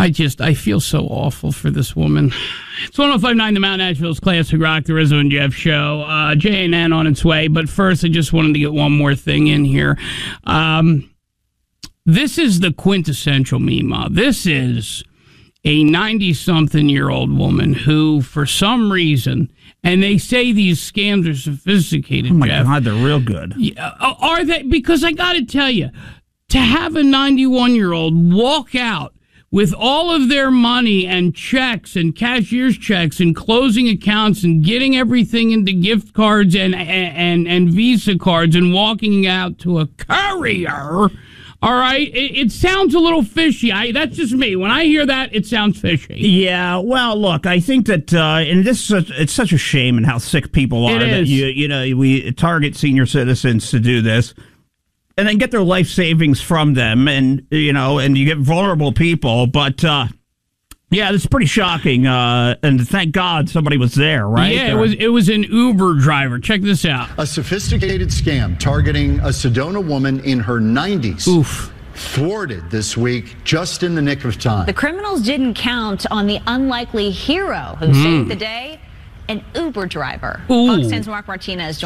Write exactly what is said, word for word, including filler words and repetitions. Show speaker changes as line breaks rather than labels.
I just, I feel so awful for this woman. It's one oh five point nine, the Mount Nashville's Classic Rock, the Rizzo and Jeff Show. Uh, J and N on its way. But first, I just wanted to get one more thing in here. Um, this is the quintessential Mima. This is a ninety-something-year-old woman who, for some reason, and they say these scams are sophisticated,
Oh, my
Jeff.
God, they're real good.
Yeah, are they? Because I got to tell you, to have a ninety-one-year-old walk out with all of their money and checks and cashier's checks and closing accounts and getting everything into gift cards and and and Visa cards and walking out to a courier, all right, it, it sounds a little fishy. I, that's just me. When I hear that, it sounds fishy.
Yeah, well, look, I think that, uh, and this is a, it's such a shame and how sick people are
It
that
is.
you you know we target senior citizens to do this, and then get their life savings from them, and you know, and you get vulnerable people. But uh, yeah, it's pretty shocking. Uh, and thank God somebody was there, right?
Yeah, it was it was an Uber driver. Check this out.
A sophisticated scam targeting a Sedona woman in her nineties.
Oof.
Thwarted this week just in the nick of time.
The criminals didn't count on the unlikely hero who saved the day, an Uber driver.
Ooh.
Fox ten's Mark Martinez